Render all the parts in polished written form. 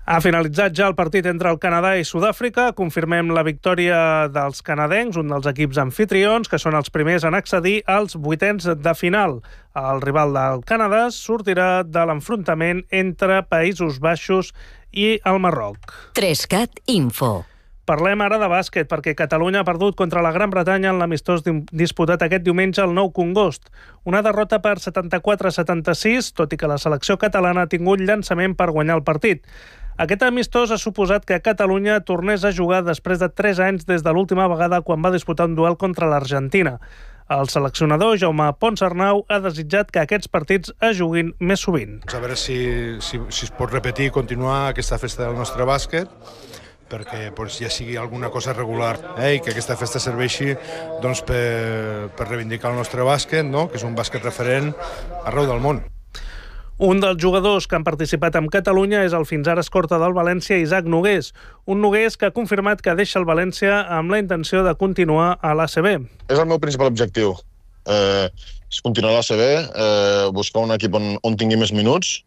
Ha finalitzat ja el partit entre el Canadà i Sud-àfrica. Confirmem la victòria dels canadencs, un dels equips anfitrions, que són els primers en accedir als vuitens de final. El rival del Canadà sortirà de l'enfrontament entre Països Baixos i el Marroc. 3CAT Info. Parlem ara de bàsquet, perquè Catalunya ha perdut contra la Gran Bretanya en l'amistós disputat aquest diumenge al Nou Congost. Una derrota per 74-76, tot i que la selecció catalana ha tingut llançament per guanyar el partit. Aquest amistós ha suposat que Catalunya tornés a jugar després de 3 anys des de l'última vegada quan va disputar un duel contra l'Argentina. El seleccionador Jaume Ponsarnau ha desitjat que aquests partits es juguin més sovint. A veure si es pot repetir i continuar aquesta festa del nostre bàsquet, perquè ja sigui alguna cosa regular, i que aquesta festa serveixi per reivindicar el nostre bàsquet, que és un bàsquet referent arreu del món. Un dels jugadors que han participat amb Catalunya és el fins ara escorta del València, Isaac Nogués. Un Nogués que ha confirmat que deixa el València amb la intenció de continuar a l'ACB. És el meu principal objectiu. És continuar a l'ACB, buscar un equip on tingui més minuts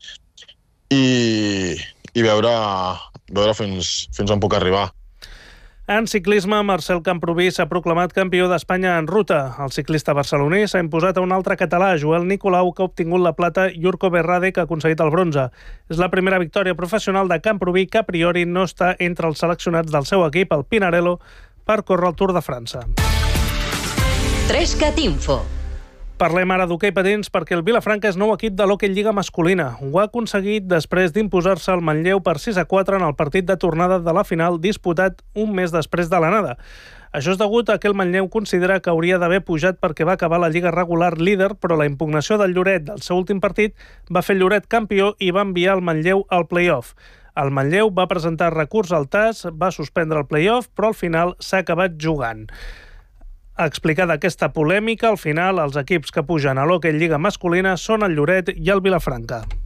i veure fins on puc arribar. En ciclisme, Marcel Camprubí s'ha proclamat campió d'Espanya en ruta. El ciclista barceloní s'ha imposat a un altre català, Joel Nicolau, que ha obtingut la plata, i Urko Berrade, que ha aconseguit el bronze. És la primera victòria professional de Camprubí, que a priori no està entre els seleccionats del seu equip, el Pinarello, per córrer el Tour de França. 3CAT Info. Parlem ara d'hoquei patins perquè el Vilafranca és nou equip de l'Hockey Lliga masculina. Ho ha aconseguit després d'imposar-se al Manlleu per 6-4 en el partit de tornada de la final disputat un mes després de l'anada. Això és degut a que el Manlleu considera que hauria d'haver pujat perquè va acabar la Lliga regular líder, però la impugnació del Lloret del seu últim partit va fer el Lloret campió i va enviar el Manlleu al play-off. El Manlleu va presentar recurs al TAS, va suspendre el play-off, però al final s'ha acabat jugant. Explicada aquesta polèmica, al final els equips que pugen a l'Hockey Lliga masculina són el Lloret i el Vilafranca.